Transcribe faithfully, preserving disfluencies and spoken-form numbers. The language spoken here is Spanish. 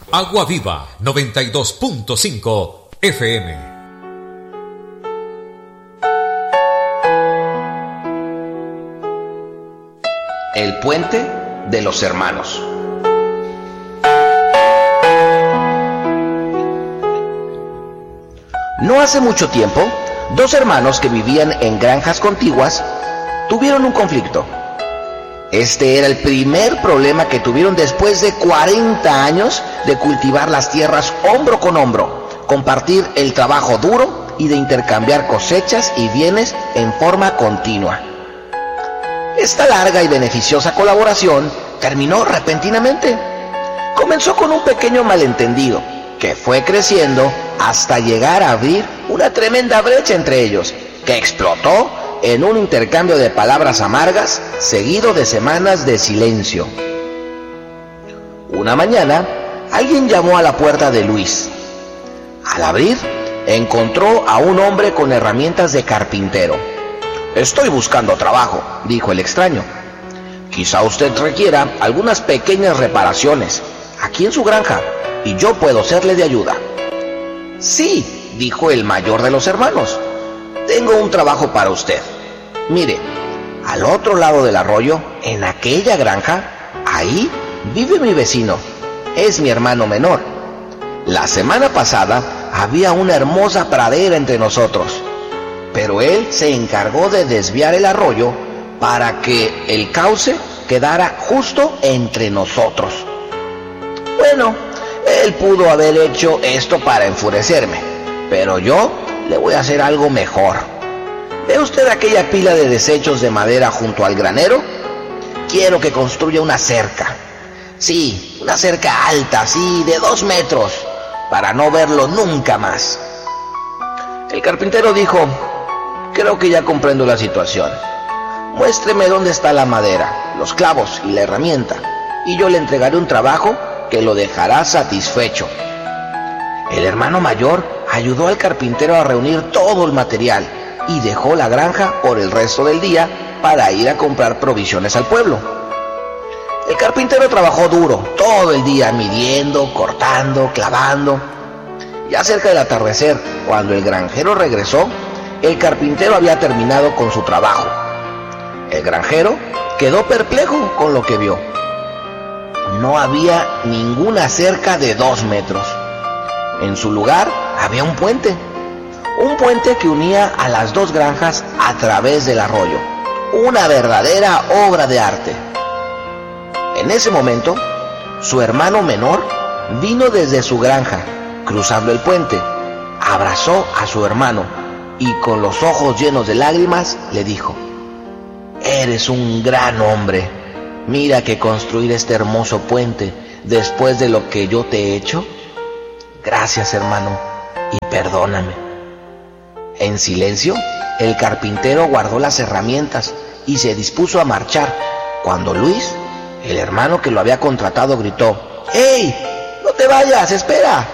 Agua Viva noventa y dos punto cinco F M. El puente de los hermanos. No hace mucho tiempo, dos hermanos que vivían en granjas contiguas tuvieron un conflicto. Este era el primer problema que tuvieron después de cuarenta años de cultivar las tierras hombro con hombro, compartir el trabajo duro y de intercambiar cosechas y bienes en forma continua. Esta larga y beneficiosa colaboración terminó repentinamente. Comenzó con un pequeño malentendido que fue creciendo hasta llegar a abrir una tremenda brecha entre ellos, que explotó en un intercambio de palabras amargas seguido de semanas de silencio. Una mañana, alguien llamó a la puerta de Luis. Al abrir, encontró a un hombre con herramientas de carpintero. «Estoy buscando trabajo», dijo el extraño. «Quizá usted requiera algunas pequeñas reparaciones aquí en su granja y yo puedo serle de ayuda». «Sí», dijo el mayor de los hermanos, «tengo un trabajo para usted. Mire, al otro lado del arroyo, en aquella granja, ahí vive mi vecino. Es mi hermano menor. La semana pasada había una hermosa pradera entre nosotros, pero él se encargó de desviar el arroyo para que el cauce quedara justo entre nosotros. Bueno, él pudo haber hecho esto para enfurecerme, pero yo le voy a hacer algo mejor. ¿Ve usted aquella pila de desechos de madera junto al granero? Quiero que construya una cerca. Sí, una cerca alta, así, de dos metros, para no verlo nunca más». El carpintero dijo: «Creo que ya comprendo la situación. Muéstreme dónde está la madera, los clavos y la herramienta, y yo le entregaré un trabajo que lo dejará satisfecho». El hermano mayor ayudó al carpintero a reunir todo el material y dejó la granja por el resto del día para ir a comprar provisiones al pueblo. El carpintero trabajó duro todo el día, midiendo, cortando, clavando. Ya cerca del atardecer, cuando el granjero regresó, el carpintero había terminado con su trabajo. El granjero quedó perplejo con lo que vio. No había ninguna cerca de dos metros. En su lugar había un puente. Un puente que unía a las dos granjas a través del arroyo. Una verdadera obra de arte. En ese momento, su hermano menor vino desde su granja, cruzando el puente, abrazó a su hermano y con los ojos llenos de lágrimas le dijo: «Eres un gran hombre. Mira que construir este hermoso puente después de lo que yo te he hecho. Gracias, hermano, y perdóname». En silencio, el carpintero guardó las herramientas y se dispuso a marchar, cuando Luis, el hermano que lo había contratado, gritó: «¡Hey! ¡No te vayas! ¡Espera!».